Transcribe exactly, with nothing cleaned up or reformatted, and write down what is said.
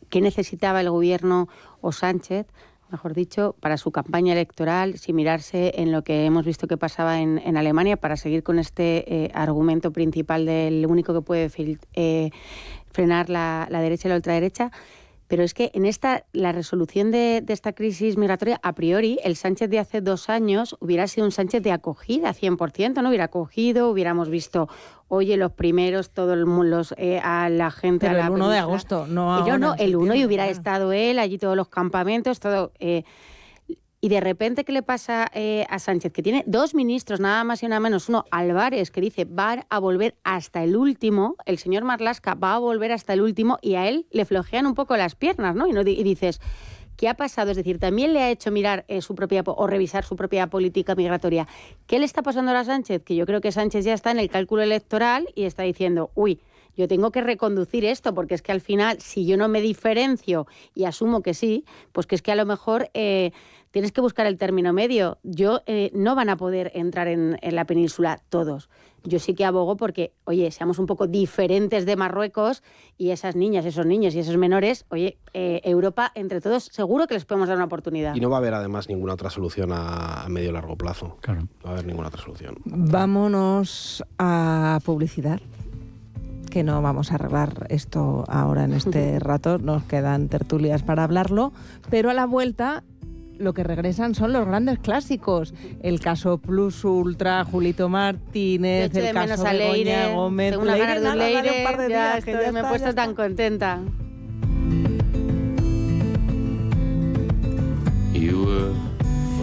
qué necesitaba el gobierno o Sánchez, mejor dicho, para su campaña electoral, sin mirarse en lo que hemos visto que pasaba en, en Alemania, para seguir con este eh, argumento principal del único que puede fil- eh, frenar la, la derecha y la ultraderecha. Pero es que en esta, la resolución de, de esta crisis migratoria, a priori, el Sánchez de hace dos años hubiera sido un Sánchez de acogida, cien por ciento, ¿no? Hubiera acogido, hubiéramos visto, oye, los primeros, todos los, eh, a la gente... Pero a la el uno de península. agosto, no Y ahora. no, no, el uno, y hubiera claro. estado él, allí todos los campamentos, todo... Eh, y de repente, ¿qué le pasa eh, a Sánchez? Que tiene dos ministros, nada más y nada menos. Uno, Álvarez, que dice, va a volver hasta el último. El señor Marlaska va a volver hasta el último y a él le flojean un poco las piernas, ¿no? Y, no, y dices, ¿qué ha pasado? Es decir, también le ha hecho mirar eh, su propia o revisar su propia política migratoria. ¿Qué le está pasando ahora a Sánchez? Que yo creo que Sánchez ya está en el cálculo electoral y está diciendo, uy, yo tengo que reconducir esto, porque es que al final, si yo no me diferencio y asumo que sí, pues que es que a lo mejor eh, tienes que buscar el término medio. Yo eh, no van a poder entrar en, en la península todos. Yo sí que abogo porque, oye, seamos un poco diferentes de Marruecos y esas niñas, esos niños y esos menores, oye, eh, Europa, entre todos, seguro que les podemos dar una oportunidad. Y no va a haber, además, ninguna otra solución a, a medio y largo plazo. Claro. No va a haber ninguna otra solución. Vámonos a publicidad, que no vamos a arreglar esto ahora en este rato, nos quedan tertulias para hablarlo, pero a la vuelta lo que regresan son los grandes clásicos. El caso Plus Ultra, Julito Martínez, el caso Begoña Gómez. Tengo una ganas de un Leire, un par de ya, días, que estoy, ya me he está, puesto ya tan está. contenta. You were